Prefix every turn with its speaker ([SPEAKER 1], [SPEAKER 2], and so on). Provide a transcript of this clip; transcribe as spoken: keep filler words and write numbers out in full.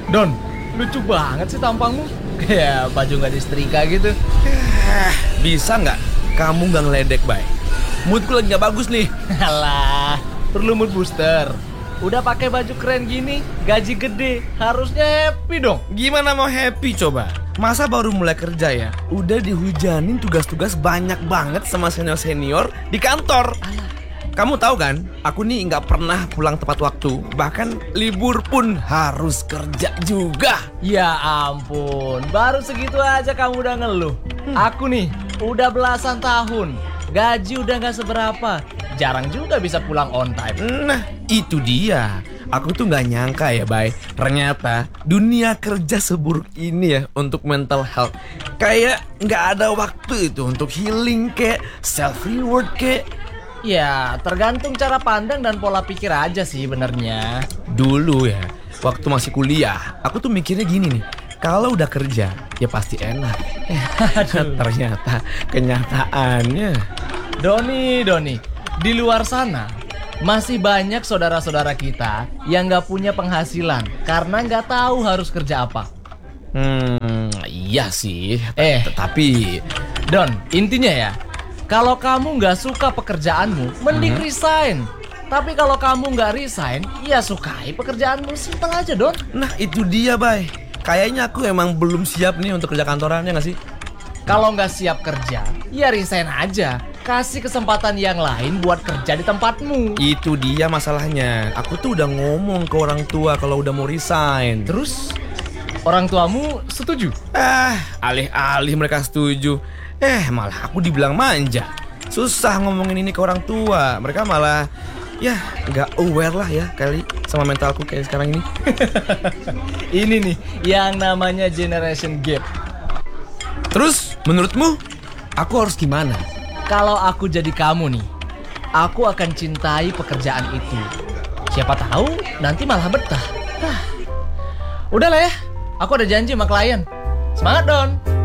[SPEAKER 1] Don, lucu banget sih tampangmu. Kayak baju nggak disetrika gitu.
[SPEAKER 2] Bisa nggak kamu nggak ngeledek, Bay? Moodku lagi nggak bagus nih.
[SPEAKER 1] Alah, perlu mood booster. Udah pakai baju keren gini, gaji gede, harusnya happy dong.
[SPEAKER 2] Gimana mau happy coba? Masa baru mulai kerja ya? Udah dihujanin tugas-tugas banyak banget sama senior-senior di kantor. Kamu tahu kan, aku nih nggak pernah pulang tepat waktu. Bahkan libur pun harus kerja juga.
[SPEAKER 1] Ya ampun, baru segitu aja kamu udah ngeluh. Aku nih, udah belasan tahun, gaji udah nggak seberapa. Jarang juga bisa pulang on time.
[SPEAKER 2] Nah, itu dia. Aku tuh nggak nyangka ya, Bay. Ternyata dunia kerja seburuk ini ya untuk mental health. Kayak nggak ada waktu itu untuk healing kayak self reward kayak.
[SPEAKER 1] Ya, tergantung cara pandang dan pola pikir aja sih benernya.
[SPEAKER 2] Dulu ya, waktu masih kuliah, aku tuh mikirnya gini nih. Kalau udah kerja, ya pasti enak. Ternyata kenyataannya.
[SPEAKER 1] Doni, Doni, di luar sana masih banyak saudara-saudara kita yang nggak punya penghasilan karena nggak tahu harus kerja apa.
[SPEAKER 2] Hmm, iya sih.
[SPEAKER 1] Eh.
[SPEAKER 2] Tapi
[SPEAKER 1] Don, intinya ya, kalau kamu nggak suka pekerjaanmu, mending
[SPEAKER 2] Mhm.
[SPEAKER 1] resign. Tapi kalau kamu nggak resign, ya sukai pekerjaanmu, simpel aja, Don.
[SPEAKER 2] nah itu dia, Bay. Kayaknya aku emang belum siap nih untuk kerja kantorannya nggak sih?
[SPEAKER 1] Kalau nggak siap kerja, ya resign aja. Kasih kesempatan yang lain buat kerja di tempatmu.
[SPEAKER 2] Itu dia masalahnya. Aku tuh udah ngomong ke orang tua kalau udah mau resign.
[SPEAKER 1] Terus, orang tuamu setuju?
[SPEAKER 2] Ah, alih-alih mereka setuju, eh malah aku dibilang manja. Susah ngomongin ini ke orang tua. Mereka malah ya nggak aware lah ya kali sama mentalku kayak sekarang ini.
[SPEAKER 1] Ini nih yang namanya generation gap.
[SPEAKER 2] Terus menurutmu aku harus gimana?
[SPEAKER 1] Kalau aku jadi kamu nih, aku akan cintai pekerjaan itu. Siapa tahu nanti malah betah. Hah. Udah lah ya, aku ada janji sama klien. Semangat, Don.